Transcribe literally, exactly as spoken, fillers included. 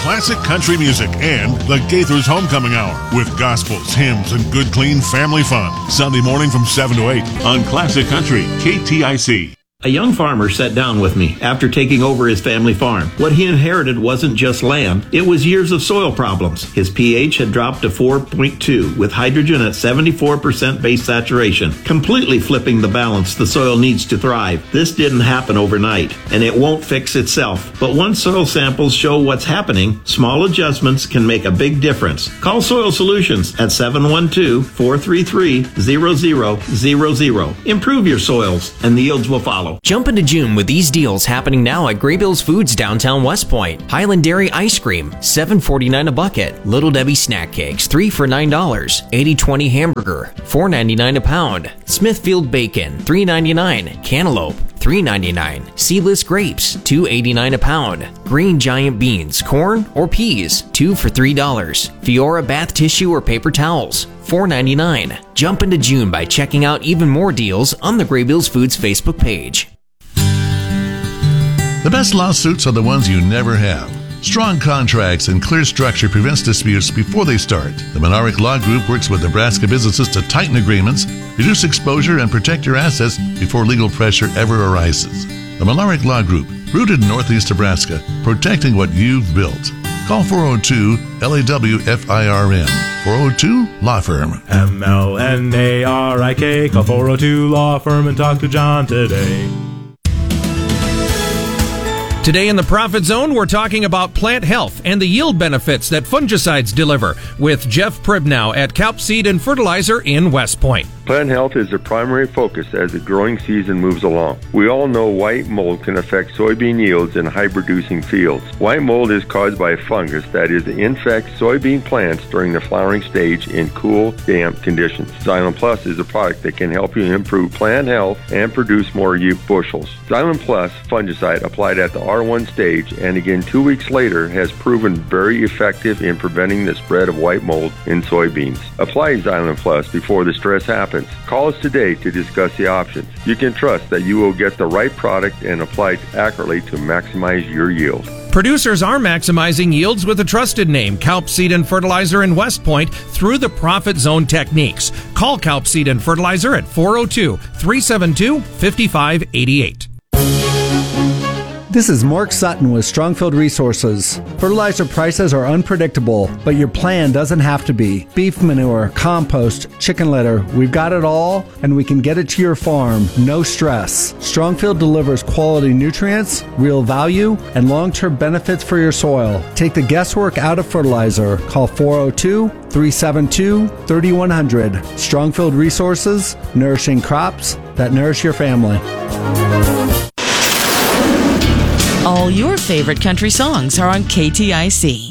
classic country music and the Gaithers Homecoming Hour with gospels, hymns, and good, clean family fun. Sunday morning from seven to eight on Classic Country, K T I C. A young farmer sat down with me after taking over his family farm. What he inherited wasn't just land, it was years of soil problems. His pH had dropped to four point two, with hydrogen at seventy-four percent base saturation, completely flipping the balance the soil needs to thrive. This didn't happen overnight, and it won't fix itself. But once soil samples show what's happening, small adjustments can make a big difference. Call Soil Solutions at seven one two, four three three, zero zero zero zero. Improve your soils, and the yields will follow. Jump into June with these deals happening now at Graybills Foods downtown West Point. Highland Dairy ice cream, seven forty-nine a bucket. Little Debbie snack cakes, three for nine dollars. eighty twenty hamburger, four ninety-nine a pound. Smithfield bacon, three ninety-nine. Cantaloupe, three ninety-nine. Seedless grapes, two eighty-nine a pound. Green giant beans, corn, or peas, two for three dollars. Fiora bath tissue or paper towels, four ninety-nine. Jump into June by checking out even more deals on the Graybills Foods Facebook page. The best lawsuits are the ones you never have. Strong contracts and clear structure prevents disputes before they start. The Monarch Law Group works with Nebraska businesses to tighten agreements, reduce exposure, and protect your assets before legal pressure ever arises. The Monarch Law Group, rooted in Northeast Nebraska, protecting what you've built. Call four oh two L A W F I R M. four oh two Law Firm. M L N A R I K. Call four oh two Law Firm and talk to John today. Today in the Profit Zone, we're talking about plant health and the yield benefits that fungicides deliver with Jeff Pribnow at Kalp Seed and Fertilizer in West Point. Plant health is the primary focus as the growing season moves along. We all know white mold can affect soybean yields in high-producing fields. White mold is caused by a fungus that is infects soybean plants during the flowering stage in cool, damp conditions. Xylem Plus is a product that can help you improve plant health and produce more bushels. Xylem Plus fungicide applied at the R one stage and again two weeks later has proven very effective in preventing the spread of white mold in soybeans. Apply Xylem Plus before the stress happens. Call us today to discuss the options. You can trust that you will get the right product and apply it accurately to maximize your yield. Producers are maximizing yields with a trusted name, Kalp Seed and Fertilizer in West Point, through the Profit Zone techniques. Call Kalp Seed and Fertilizer at four oh two, three seven two, five five eight eight. This is Mark Sutton with Strongfield Resources. Fertilizer prices are unpredictable, but your plan doesn't have to be. Beef manure, compost, chicken litter, we've got it all, and we can get it to your farm, no stress. Strongfield delivers quality nutrients, real value, and long-term benefits for your soil. Take the guesswork out of fertilizer. Call four oh two, three seven two, three one zero zero. Strongfield Resources, nourishing crops that nourish your family. All your favorite country songs are on K T I C.